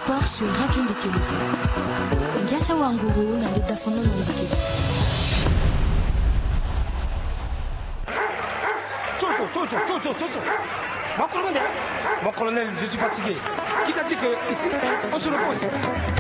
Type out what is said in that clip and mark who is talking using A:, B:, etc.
A: Espoir sur Radio Ndekelo. Ngiacha Wanguru na Letafono Ndekelo.
B: Jojo. Mon colonel, je suis fatigué. Qui t'a dit que ici, on se repose?